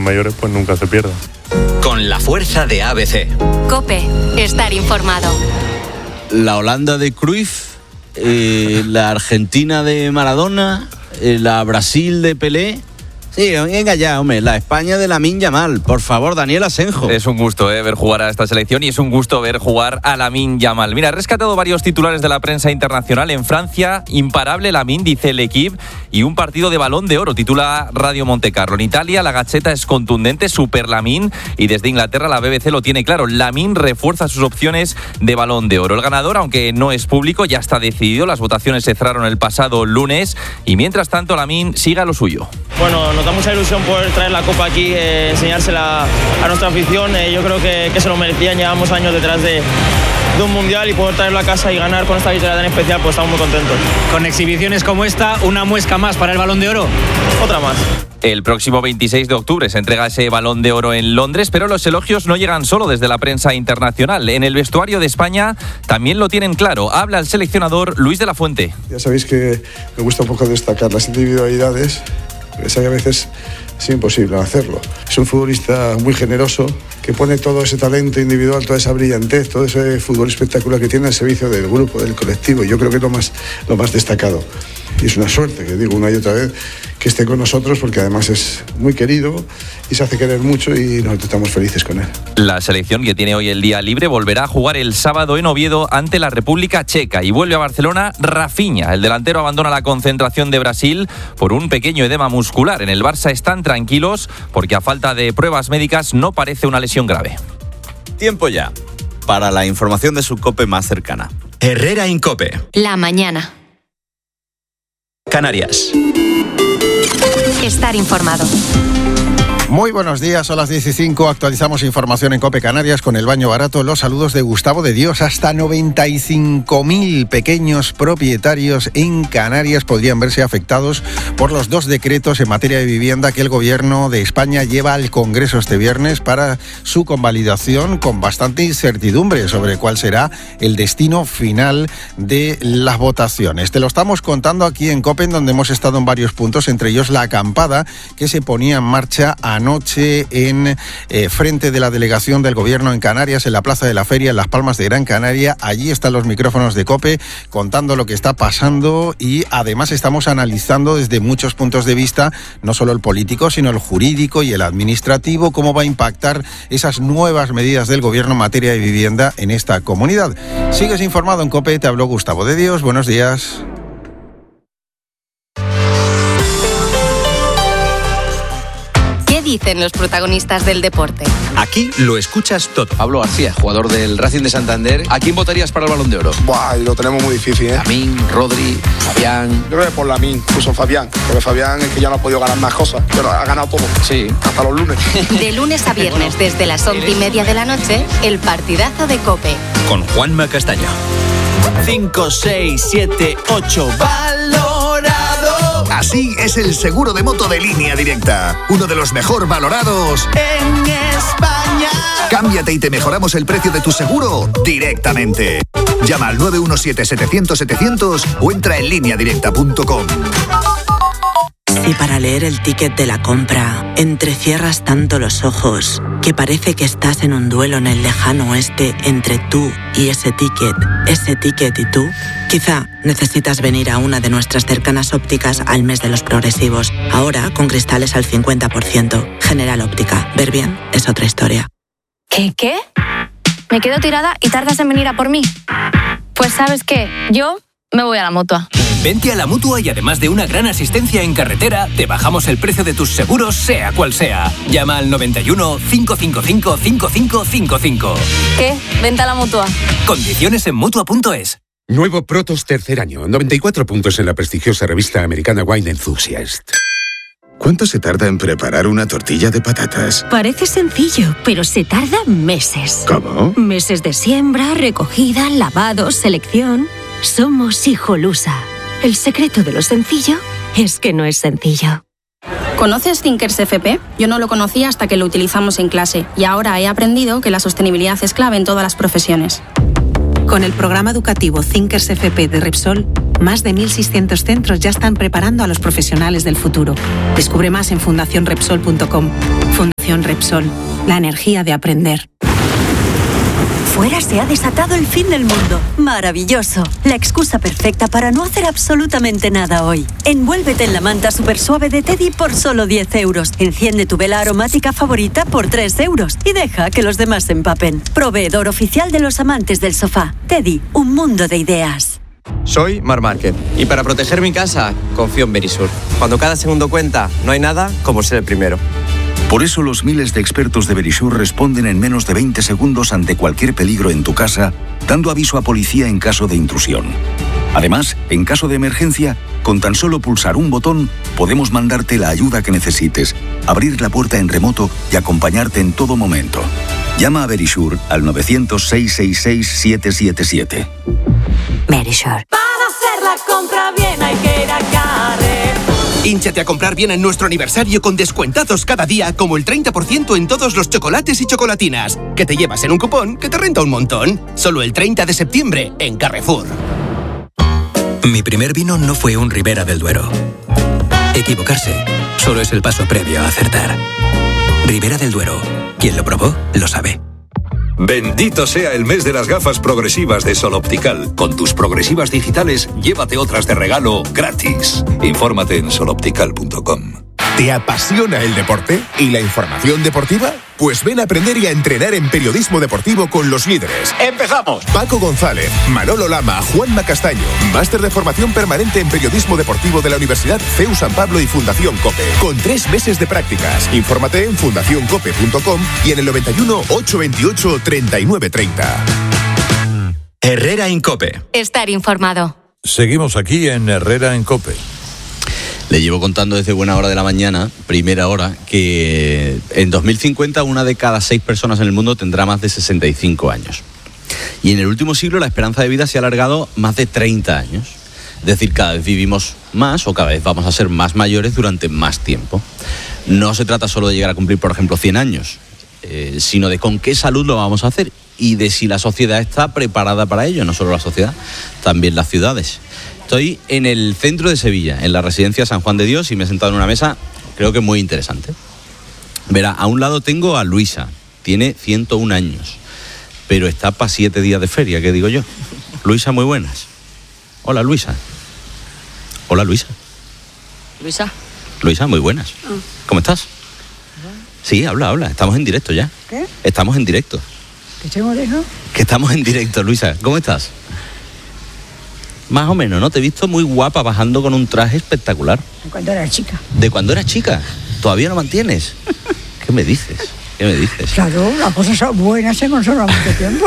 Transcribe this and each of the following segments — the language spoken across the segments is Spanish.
mayores pues nunca se pierdan. Con la fuerza de ABC. COPE, estar informado. La Holanda de Cruyff, la Argentina de Maradona, la Brasil de Pelé. Sí, venga ya, hombre, la España de Lamine Yamal. Por favor, Daniel Asenjo. Es un gusto ver jugar a esta selección y es un gusto ver jugar a Lamine Yamal. Mira, he rescatado varios titulares de la prensa internacional. En Francia, imparable Lamine, dice el Equipe, y un partido de Balón de Oro, titula Radio Montecarlo. En Italia, la Gazzetta es contundente, super Lamine, y desde Inglaterra la BBC lo tiene claro. Lamine refuerza sus opciones de Balón de Oro. El ganador, aunque no es público, ya está decidido. Las votaciones se cerraron el pasado lunes y mientras tanto Lamine sigue a lo suyo. Bueno, nos da mucha ilusión poder traer la copa aquí, enseñársela a nuestra afición. Yo creo que se lo merecían, llevamos años detrás de un mundial y poder traerlo a casa y ganar con esta victoria tan especial, pues estamos muy contentos. Con exhibiciones como esta, una muesca más para el Balón de Oro. Otra más. El próximo 26 de octubre se entrega ese Balón de Oro en Londres, pero los elogios no llegan solo desde la prensa internacional. En el vestuario de España también lo tienen claro. Habla el seleccionador Luis de la Fuente. Ya sabéis que me gusta un poco destacar las individualidades, porque a veces es imposible hacerlo. Es un futbolista muy generoso, que pone todo ese talento individual, toda esa brillantez, todo ese fútbol espectacular que tiene al servicio del grupo, del colectivo. Yo creo que es lo más destacado. Y es una suerte, que digo una y otra vez, que esté con nosotros, porque además es muy querido y se hace querer mucho y nosotros estamos felices con él. La selección, que tiene hoy el día libre, volverá a jugar el sábado en Oviedo ante la República Checa y vuelve a Barcelona Rafinha. El delantero abandona la concentración de Brasil por un pequeño edema muscular. En el Barça están tranquilos porque a falta de pruebas médicas no parece una lesión grave. Tiempo ya para la información de su COPE más cercana. Herrera en COPE. La mañana. Canarias. Estar informado. Muy buenos días, son las 10:05, actualizamos información en COPE Canarias con el baño barato. Los saludos de Gustavo de Dios. Hasta 95.000 pequeños propietarios en Canarias podrían verse afectados por los 2 decretos en materia de vivienda que el Gobierno de España lleva al Congreso este viernes para su convalidación, con bastante incertidumbre sobre cuál será el destino final de las votaciones. Te lo estamos contando aquí en COPE, en donde hemos estado en varios puntos, entre ellos la acampada que se ponía en marcha anoche en frente de la delegación del Gobierno en Canarias, en la Plaza de la Feria, en Las Palmas de Gran Canaria. Allí están los micrófonos de COPE contando lo que está pasando y además estamos analizando desde muchos puntos de vista, no solo el político, sino el jurídico y el administrativo, cómo va a impactar esas nuevas medidas del Gobierno en materia de vivienda en esta comunidad. Sigues informado en COPE, te habló Gustavo de Dios. Buenos días. Dicen los protagonistas del deporte. Aquí lo escuchas todo. Pablo García, jugador del Racing de Santander. ¿A quién votarías para el Balón de Oro? Buah, lo tenemos muy difícil, ¿eh? Lamine, Rodri, Fabián. Yo creo que por Lamine, incluso Fabián, porque Fabián es que ya no ha podido ganar más cosas, pero ha ganado todo. Sí. Hasta los lunes. De lunes a viernes, desde las 11:30 de la noche, el partidazo de COPE. Con Juanma Castaño. 5, 6, 7, 8, valorado. Así es el seguro de moto de Línea Directa, uno de los mejor valorados en España. Cámbiate y te mejoramos el precio de tu seguro directamente. Llama al 917-700-700 o entra en lineadirecta.com. Si para leer el ticket de la compra entrecierras tanto los ojos que parece que estás en un duelo en el lejano oeste entre tú y ese ticket y tú, quizá necesitas venir a una de nuestras cercanas ópticas al mes de los progresivos. Ahora con cristales al 50%. General Óptica. Ver bien es otra historia. ¿Qué? Me quedo tirada y tardas en venir a por mí. Pues ¿sabes qué? Yo me voy a la Mutua. Vente a la Mutua y además de una gran asistencia en carretera, te bajamos el precio de tus seguros, sea cual sea. Llama al 91 555 5555. ¿Qué? Vente a la Mutua. Condiciones en Mutua.es. Nuevo Protos tercer año, 94 puntos en la prestigiosa revista americana Wine Enthusiast. ¿Cuánto se tarda en preparar una tortilla de patatas? Parece sencillo, pero se tarda meses. ¿Cómo? Meses de siembra, recogida, lavado, selección. Somos Hijolusa. El secreto de lo sencillo es que no es sencillo. ¿Conoces Thinkers FP? Yo no lo conocía hasta que lo utilizamos en clase y ahora he aprendido que la sostenibilidad es clave en todas las profesiones. Con el programa educativo Thinkers FP de Repsol, más de 1.600 centros ya están preparando a los profesionales del futuro. Descubre más en fundacionrepsol.com. Fundación Repsol. La energía de aprender. Fuera se ha desatado el fin del mundo. Maravilloso. La excusa perfecta para no hacer absolutamente nada hoy. Envuélvete en la manta super suave de Teddy por solo 10 euros. Enciende tu vela aromática favorita por 3 euros. Y deja que los demás se empapen. Proveedor oficial de los amantes del sofá. Teddy, un mundo de ideas. Soy Mar Márquez y para proteger mi casa confío en Verisur. Cuando cada segundo cuenta, no hay nada como ser el primero. Por eso los miles de expertos de Verisur responden en menos de 20 segundos ante cualquier peligro en tu casa, dando aviso a policía en caso de intrusión. Además, en caso de emergencia, con tan solo pulsar un botón, podemos mandarte la ayuda que necesites, abrir la puerta en remoto y acompañarte en todo momento. Llama a Verisur al 900-666-777. Verisur. Para hacer la compra bien hay que ir a Carrefour. Hínchate a comprar bien en nuestro aniversario con descuentados cada día, como el 30% en todos los chocolates y chocolatinas, que te llevas en un cupón que te renta un montón. Solo el 30 de septiembre en Carrefour. Mi primer vino no fue un Ribera del Duero. Equivocarse solo es el paso previo a acertar. Ribera del Duero. Quien lo probó, lo sabe. Bendito sea el mes de las gafas progresivas de Sol Optical. Con tus progresivas digitales, llévate otras de regalo gratis. Infórmate en soloptical.com. ¿Te apasiona el deporte y la información deportiva? Pues ven a aprender y a entrenar en periodismo deportivo con los líderes. ¡Empezamos! Paco González, Manolo Lama, Juanma Castaño. Máster de formación permanente en periodismo deportivo de la Universidad CEU San Pablo y Fundación COPE. Con 3 meses de prácticas. Infórmate en fundacioncope.com y en el 91 828 3930. Herrera en COPE. Estar informado. Seguimos aquí en Herrera en COPE. Le llevo contando desde buena hora de la mañana, primera hora, que en 2050 una de cada 6 personas en el mundo tendrá más de 65 años. Y en el último siglo la esperanza de vida se ha alargado más de 30 años. Es decir, cada vez vivimos más o cada vez vamos a ser más mayores durante más tiempo. No se trata solo de llegar a cumplir, por ejemplo, 100 años, sino de con qué salud lo vamos a hacer y de si la sociedad está preparada para ello, no solo la sociedad, también las ciudades. Estoy en el centro de Sevilla, en la residencia San Juan de Dios, y me he sentado en una mesa, creo que muy interesante. Verá, a un lado tengo a Luisa, tiene 101 años, pero está para 7 días de feria, ¿qué digo yo? Luisa, muy buenas. Hola, Luisa. Hola, Luisa. Luisa. Luisa, muy buenas. ¿Cómo estás? Sí, habla, estamos en directo ya. ¿Qué? Estamos en directo. ¿Que tengo dejo? Que estamos en directo, Luisa. ¿Cómo estás? Más o menos, ¿no? Te he visto muy guapa bajando con un traje espectacular. De cuando era chica. ¿De cuando eras chica? ¿Todavía lo mantienes? ¿Qué me dices? ¿Qué me dices? Claro, las cosas son buenas, se conservan mucho tiempo.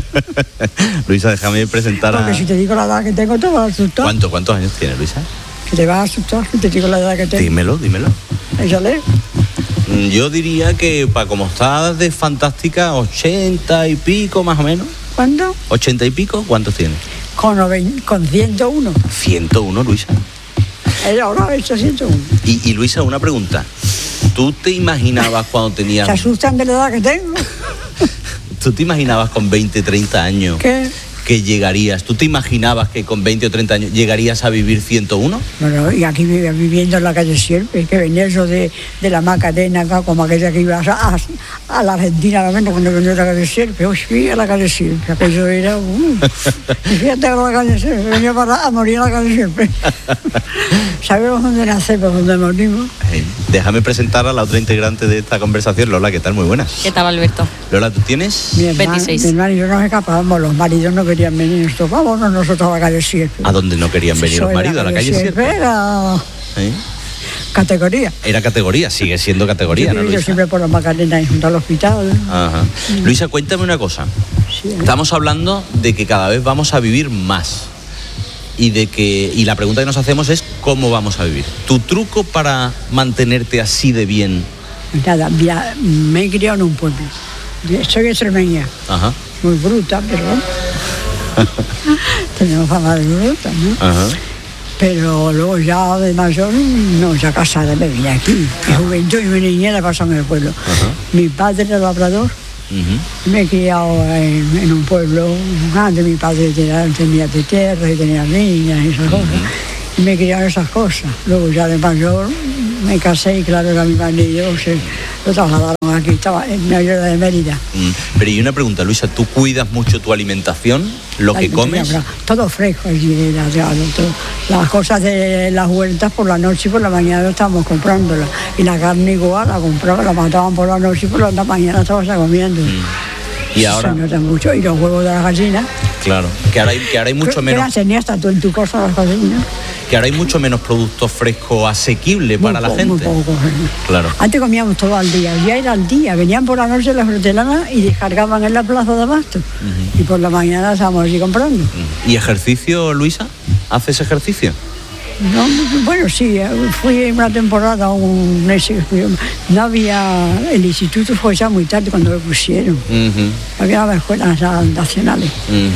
Luisa, déjame presentar Porque si te digo la edad que tengo, te vas a asustar. ¿Cuántos años tienes, Luisa? Que te vas a asustar si te digo la edad que tengo. Dímelo. Échale. Yo diría que para como estás de fantástica, 80 y pico más o menos. ¿Cuánto? 80 y pico, ¿cuántos tienes? Con 101. 101, Luisa. Ella ahora ha hecho 101. Y Luisa, una pregunta. ¿Tú te imaginabas cuando tenías... Se asustan de la edad que tengo. ¿Tú te imaginabas con 20, 30 años... ¿Qué? Que llegarías? ¿Tú te imaginabas que con 20 o 30 años llegarías a vivir 101? Bueno, y aquí viviendo en la calle Sierpe, que venía eso de la Macarena acá, como aquella que iba a la Argentina, cuando venía a la calle Sierpe. Uy, fui a la calle Sierpe, aquello era... Y fíjate a la calle Sierpe, venía a morir a la calle Sierpe. ¿Sabemos dónde nacemos, dónde morimos? Déjame presentar a la otra integrante de esta conversación. Lola, ¿qué tal? Muy buenas. ¿Qué tal, Alberto? Lola, ¿tú tienes? Mi hermano y yo nos escapábamos, los maridos no querían venir, nosotros vámonos nosotros a la calle Sierpe. ¿A dónde no querían venir los maridos? ¿A la calle Sierpe? Era categoría. Era categoría, sigue siendo categoría, ¿no, Luisa? Yo siempre por la Macarena y junto al hospital. Ajá. Luisa, cuéntame una cosa. Sí, Estamos hablando de que cada vez vamos a vivir más. Y la pregunta que nos hacemos es ¿cómo vamos a vivir? ¿Tu truco para mantenerte así de bien? Nada, me he criado en un pueblo. Soy extremeña. Ajá. Muy bruta, pero tenemos fama de bruta, ¿no? Ajá. Pero luego ya de mayor, no, ya casada, me vine aquí. Mi juventud y mi niñez la pasó en el pueblo. Ajá. Mi padre era labrador. Uh-huh. Me he criado en un pueblo grande. Mi padre tenía de tierra y tenía niñas y esas cosas. Y me he criado esas cosas. Luego ya de mayor me casé y claro, era mi marido, lo trasladaron aquí, estaba en medio de Mérida. Pero y una pregunta, Luisa, ¿tú cuidas mucho tu alimentación, lo que comes? Todo fresco, claro, las cosas de las huertas por la noche y por la mañana estábamos comprándolas. Y la carne igual, la compraba, la mataban por la noche y por la mañana estabas comiendo. Y ahora... Se nota mucho. Y los huevos de la gallina. Claro, que ahora hay mucho menos... ¿Qué las tenías tú en tu casa las gallinas? Que ahora hay mucho menos productos frescos asequibles para la gente. Muy poco. Claro. Antes comíamos todo al día, ya era al día. Venían por la noche las hortelanas y descargaban en la plaza de abasto. Y por la mañana estábamos allí comprando. ¿Y ejercicio, Luisa? ¿Haces ejercicio? No, bueno, sí, fui una temporada, un mes, no había, el instituto fue ya muy tarde cuando lo pusieron, había las escuelas nacionales,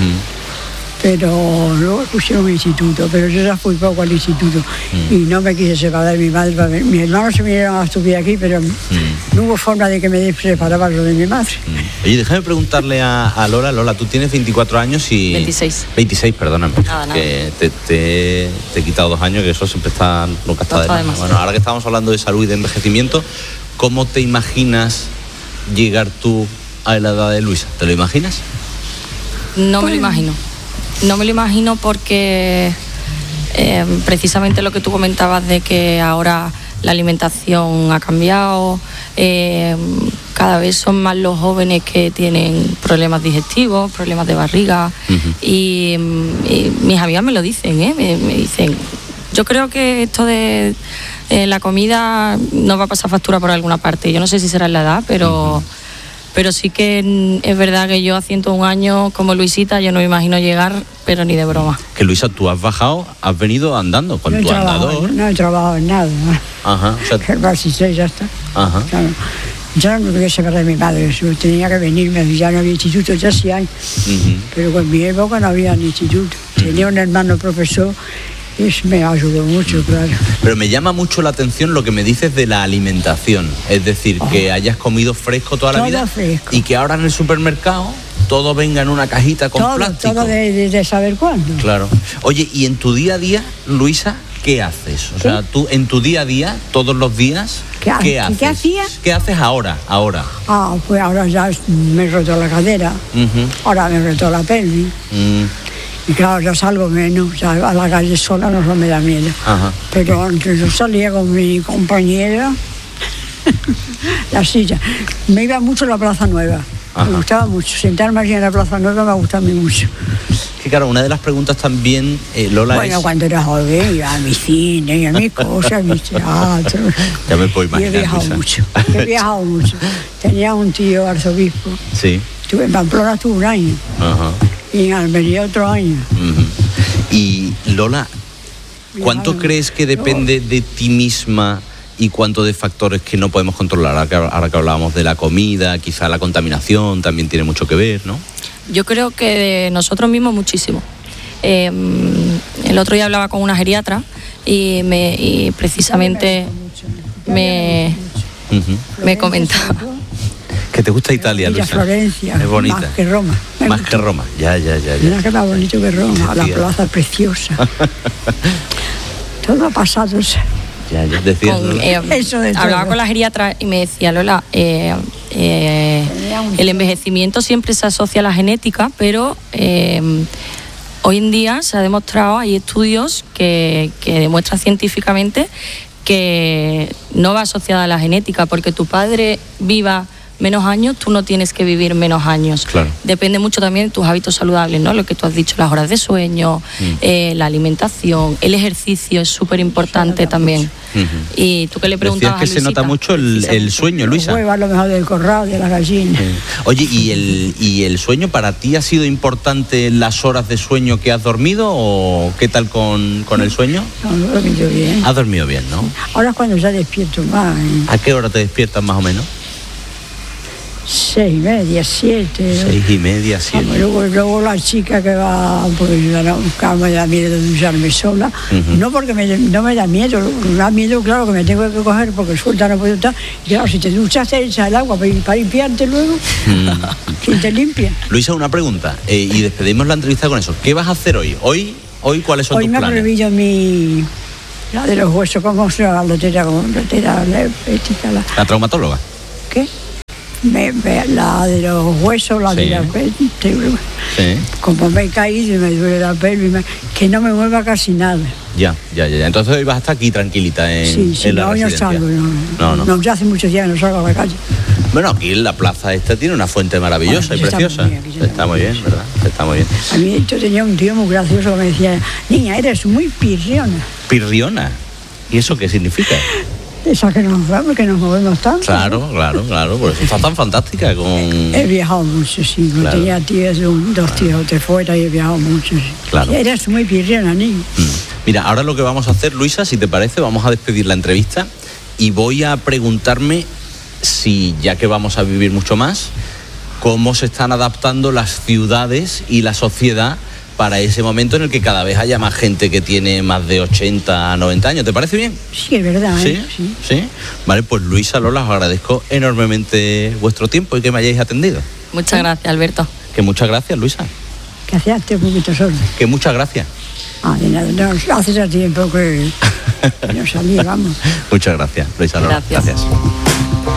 pero luego pusieron un instituto, pero yo ya fui poco al instituto y no me quise separar de mi madre. Mis hermanos se vinieron a estudiar aquí, pero no hubo forma de que me separara lo de mi madre. Oye, déjame preguntarle a Lola, tú tienes 24 años y... 26. 26, perdóname, que te he quitado 2 años, que eso siempre nunca está de más. Bueno, ahora que estamos hablando de salud y de envejecimiento, ¿cómo te imaginas llegar tú a la edad de Luisa? ¿Te lo imaginas? No me lo imagino. No me lo imagino porque precisamente lo que tú comentabas de que ahora la alimentación ha cambiado, cada vez son más los jóvenes que tienen problemas digestivos, problemas de barriga y mis amigas me lo dicen, me dicen, yo creo que esto de la comida nos va a pasar factura por alguna parte. Yo no sé si será en la edad, pero sí que es verdad que yo a 101 años como Luisita yo no me imagino llegar, pero ni de broma. Que Luisa, tú has bajado, has venido andando con tu andador. No he trabajado en nada. Ajá. O sea, que el 16 ya está. Ajá. Claro. Yo no me quería separar de mi madre, yo tenía que venirme, ya no había instituto, ya sí hay. Pero en mi época no había ni instituto. Tenía un hermano profesor. Eso me ayudó mucho, claro. Pero me llama mucho la atención lo que me dices de la alimentación. Es decir, que hayas comido fresco toda la vida fresco. Y que ahora en el supermercado todo venga en una cajita con plástico. Todo de saber cuándo. Claro. Oye, ¿y en tu día a día, Luisa, qué haces? O sea, tú en tu día a día, todos los días, ¿qué haces? ¿Qué hacías? ¿Qué haces ahora? Pues ahora ya me he roto la cadera, ahora me he roto la pelvis. Y claro, ya salgo menos, ya a la calle sola no me da miedo. Pero antes yo salía con mi compañera, la silla. Me iba mucho a la Plaza Nueva, me gustaba mucho. Sentarme allí en la Plaza Nueva me gusta a mí mucho. Que claro, una de las preguntas también, Lola, bueno, cuando era joven iba a mi cine, y a mis cosas, a mis teatros. Ya me puedo imaginar. Y he viajado mucho. Tenía un tío arzobispo. Sí. En Pamplona estuve 1 año. Y en Almería otro año. Y Lola, ¿cuánto crees que depende de ti misma y cuánto de factores que no podemos controlar? Ahora que hablábamos de la comida, quizá la contaminación también tiene mucho que ver, ¿no? Yo creo que de nosotros mismos muchísimo. El otro día hablaba con una geriatra y precisamente me comentaba... Que te gusta Italia, Luisa. Florencia, es bonita. Más que Roma. Más que Roma, ya. Mira que más bonito que Roma, la plaza preciosa. Todo ha pasado. Ya, decías. Hablaba con la geriatra y me decía, Lola, el envejecimiento siempre se asocia a la genética, pero hoy en día se ha demostrado, hay estudios que demuestran científicamente que no va asociada a la genética, porque tu padre viva menos años, tú no tienes que vivir menos años. Claro. Depende mucho también de tus hábitos saludables, ¿no? Lo que tú has dicho, las horas de sueño, la alimentación, el ejercicio es súper importante también. Y tú que le preguntabas Decías que se nota mucho el sueño, Luisa. Los huevos, lo mejor del corral, de la gallina. Oye, ¿y el sueño para ti ha sido importante las horas de sueño que has dormido o qué tal con el sueño? No, he dormido bien. Has dormido bien, ¿no? Ahora es cuando ya despierto más. ¿A qué hora te despiertas más o menos? 6:30, 7. 6:30, 7. Luego la chica que va, porque yo no me da miedo de ducharme sola, no porque no me da miedo, me da miedo, claro, que me tengo que coger porque suelta no puedo estar. Y claro, si te duchas te echas el agua para limpiarte luego, ¿quién te limpia? Luisa, una pregunta, y despedimos la entrevista con eso. ¿Qué vas a hacer hoy? ¿Hoy cuáles son tus planes? Hoy me ha prohibido La de los huesos, ¿cómo se llama? La traumatóloga. ¿Qué? La de los huesos, la de la pelvis. Sí. Como me he caído y me duele la pelvis, que no me mueva casi nada. Ya. Entonces hoy vas a estar aquí tranquilita en la residencia. No, ya hace muchos días que no salgo a la calle. Bueno, aquí en la plaza esta tiene una fuente maravillosa y preciosa. Está muy bien, ¿verdad? Está muy bien. A mí yo tenía un tío muy gracioso que me decía, niña, eres muy pirriona. ¿Pirriona? ¿Y eso qué significa? Esa que nos movemos tanto. Claro, por eso está tan fantástica con... He viajado mucho, sí. Claro. Tenía tíos, dos tíos de fuera y he viajado mucho, sí. Claro. Eres muy pirriona, niña. Mira, ahora lo que vamos a hacer, Luisa, si te parece, vamos a despedir la entrevista y voy a preguntarme si, ya que vamos a vivir mucho más, cómo se están adaptando las ciudades y la sociedad para ese momento en el que cada vez haya más gente que tiene más de 80, 90 años. ¿Te parece bien? Sí, es verdad. ¿Sí? Vale, pues Luisa, Lola, os agradezco enormemente vuestro tiempo y que me hayáis atendido. Muchas gracias, Alberto. Que muchas gracias, Luisa. Que hacía un poquito solo. Que muchas gracias. De nada, no, hace ya tiempo que no salía, vamos. Muchas gracias, Luisa, Lola. Gracias.